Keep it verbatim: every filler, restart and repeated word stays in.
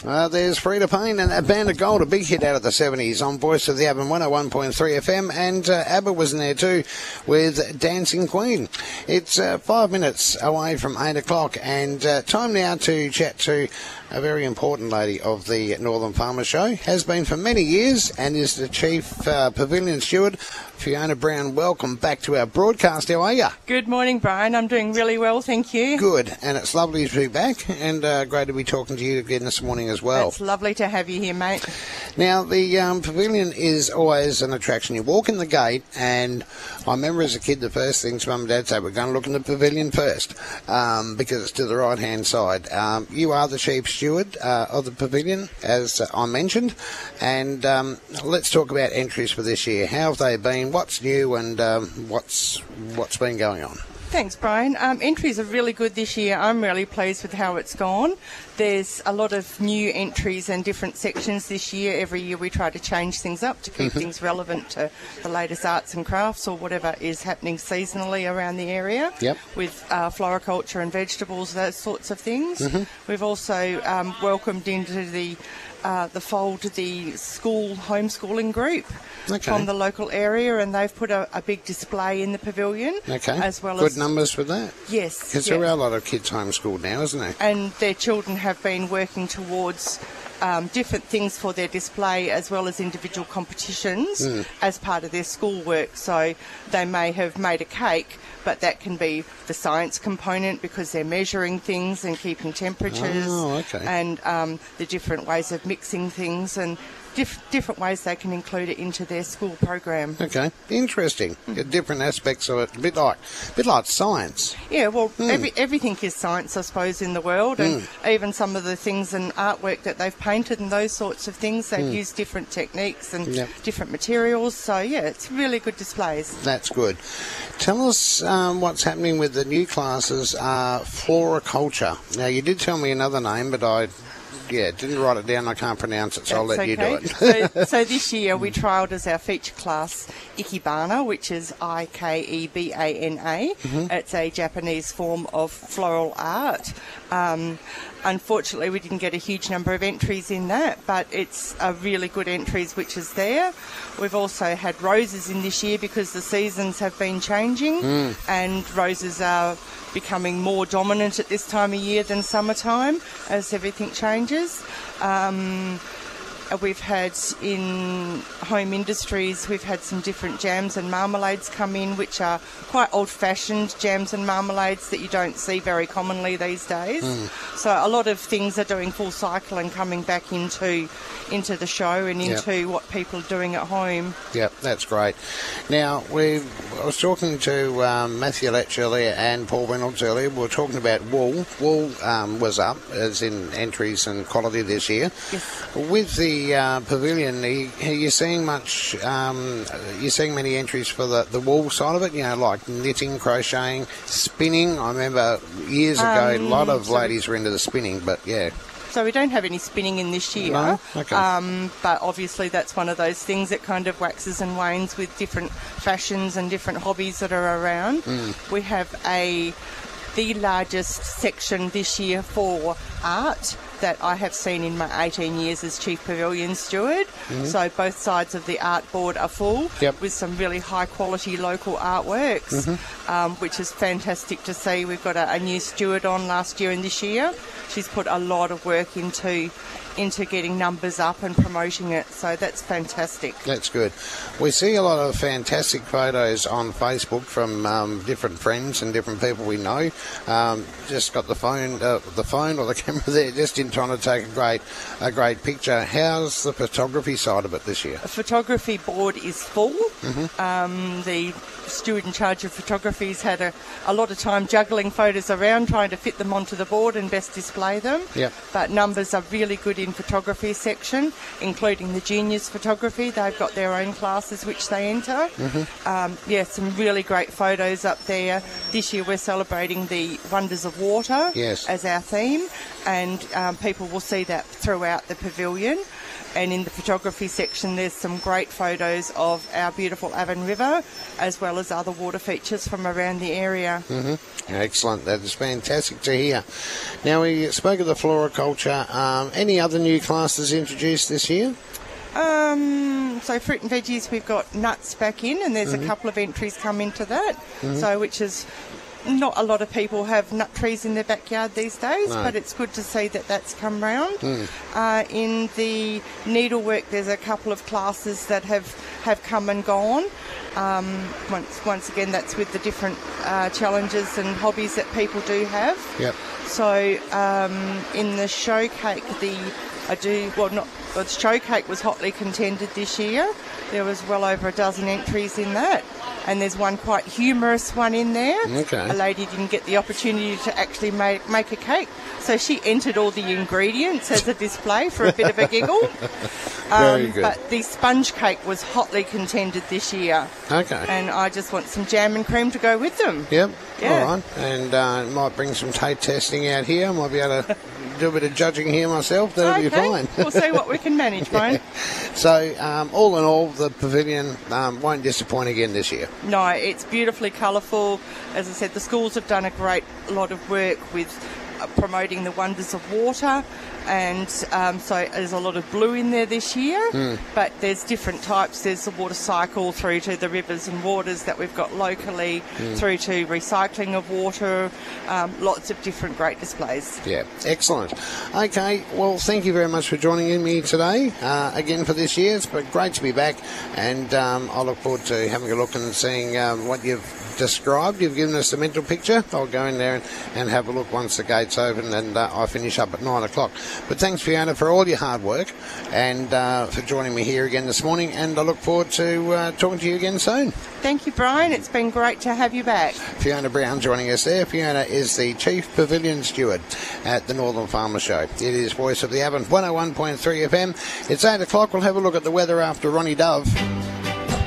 Uh, there's Frida Payne and a Band of Gold, a big hit out of the seventies on Voice of the Abba one oh one point three F M, and uh, ABBA was in there too with Dancing Queen. It's uh, five minutes away from eight o'clock, and uh, time now to chat to a very important lady of the Northern Farmers Show, has been for many years, and is the Chief uh, Pavilion Steward. Fiona Brown, welcome back to our broadcast. How are you? Good morning, Brian. I'm doing really well, thank you. Good, and it's lovely to be back, and uh, great to be talking to you again this morning as well. It's lovely to have you here, mate. Now, the um, pavilion is always an attraction. You walk in the gate, and I remember as a kid, the first things Mum and Dad say, we're going to look in the pavilion first, um, because it's to the right-hand side. Um, you are the Chief Steward uh, of the pavilion, as uh, I mentioned, and um, let's talk about entries for this year. How have they been? What's new, and um, what's what's been going on? Thanks, Brian. Um, entries are really good this year. I'm really pleased with how it's gone. There's a lot of new entries and different sections this year. Every year we try to change things up to keep mm-hmm. things relevant to the latest arts and crafts or whatever is happening seasonally around the area. Yep. With uh, floriculture and vegetables, those sorts of things. Mm-hmm. We've also um, welcomed into the Uh, the fold the school homeschooling group okay. from the local area, and they've put a, a big display in the pavilion. Okay. As well Good as numbers for that. Yes. Because yes. there are a lot of kids homeschooled now, isn't there? And their children have been working towards um, different things for their display as well as individual competitions mm. as part of their schoolwork. So they may have made a cake, but that can be the science component because they're measuring things and keeping temperatures oh, okay. and um, the different ways of mixing things and diff- different ways they can include it into their school program. Okay, interesting. Mm. Different aspects of it, a bit like, a bit like science. Yeah, well, mm. every, everything is science, I suppose, in the world, and mm. even some of the things and artwork that they've painted and those sorts of things, they've mm. used different techniques and yep. different materials. So, yeah, it's really good displays. That's good. Tell us um, what's happening with the new classes, uh, floriculture. Now, you did tell me another name, but I... Yeah, didn't write it down. I can't pronounce it, so I'll let okay. you do it. so, so this year we trialled as our feature class Ikebana, which is I K E B A N A. Mm-hmm. It's a Japanese form of floral art. Um, unfortunately, we didn't get a huge number of entries in that, but it's a really good entries which is there. We've also had roses in this year because the seasons have been changing mm. and roses are becoming more dominant at this time of year than summertime as everything changes. Um, we've had in home industries, we've had some different jams and marmalades come in, which are quite old-fashioned jams and marmalades that you don't see very commonly these days. Mm. So a lot of things are doing full cycle and coming back into into the show and into yep. what people are doing at home. Yep, that's great. Now, we I was talking to um, Matthew Letch earlier and Paul Reynolds earlier. We were talking about wool. Wool um, was up, as in entries and quality this year. Yes. With the uh, pavilion, are you, are you seeing much, um, you're seeing many entries for the, the wool side of it, you know, like knitting, crocheting, spinning? I remember years ago, um, a lot of so ladies were into the spinning, but yeah. So we don't have any spinning in this year. No? Okay. Um, but obviously that's one of those things that kind of waxes and wanes with different fashions and different hobbies that are around. Mm. We have a the largest section this year for art that I have seen in my eighteen years as Chief Pavilion Steward. Mm-hmm. So both sides of the art board are full yep. with some really high quality local artworks, mm-hmm. um, which is fantastic to see. We've got a, a new steward on last year and this year. She's put a lot of work into into getting numbers up and promoting it, so that's fantastic. That's good. We see a lot of fantastic photos on Facebook from um, different friends and different people we know. Um, just got the phone, uh, the phone or the camera there, just in trying to take a great, a great picture. How's the photography side of it this year? The photography board is full. Mm-hmm. Um, the steward in charge of photography's had a, a lot of time juggling photos around, trying to fit them onto the board and best display them. Yep. But numbers are really good in photography section, including the juniors photography. They've got their own classes which they enter. Mm-hmm. Um, yeah, some really great photos up there. This year we're celebrating the wonders of water yes. as our theme, and um, people will see that throughout the pavilion. And in the photography section, there's some great photos of our beautiful Avon River, as well as other water features from around the area. Mm-hmm. Excellent. That is fantastic to hear. Now, we spoke of the floriculture. Um, any other new classes introduced this year? Um, so fruit and veggies, we've got nuts back in, and there's mm-hmm. a couple of entries come into that. Mm-hmm. So which is... Not a lot of people have nut trees in their backyard these days, no. but it's good to see that that's come round. Mm. Uh, in the needlework, there's a couple of classes that have, have come and gone. Um, once once again, that's with the different uh, challenges and hobbies that people do have. Yep. So um, in the show cake, the I do well not well, the show cake was hotly contended this year. There was well over a dozen entries in that. And there's one quite humorous one in there. Okay. A lady didn't get the opportunity to actually make, make a cake, so she entered all the ingredients as a display for a bit of a giggle. Very um, good. But the sponge cake was hotly contended this year. Okay. And I just want some jam and cream to go with them. Yep. Yeah. All right. And uh, might bring some taste testing out here. Might be able to do a bit of judging here myself. That'll okay. be fine. We'll see what we can manage, Brian. Yeah. So, um, all in all, the pavilion um, won't disappoint again this year. No, it's beautifully colourful. As I said, the schools have done a great lot of work with uh, promoting the wonders of water, and um, so there's a lot of blue in there this year, mm. but there's different types. There's the water cycle through to the rivers and waters that we've got locally, mm. through to recycling of water, um, lots of different great displays. Yeah, excellent. Okay, well, thank you very much for joining me today uh, again for this year. It's been great to be back, and um, I look forward to having a look and seeing um, what you've described. You've given us a mental picture. I'll go in there and, and have a look once the gate's open, and uh, I finish up at nine o'clock. But thanks, Fiona, for all your hard work and uh, for joining me here again this morning, and I look forward to uh, talking to you again soon. Thank you, Brian. It's been great to have you back. Fiona Brown joining us there. Fiona is the Chief Pavilion Steward at the Northern Farmer Show. It is Voice of the Avon, one oh one point three F M. It's eight o'clock. We'll have a look at the weather after Ronnie Dove.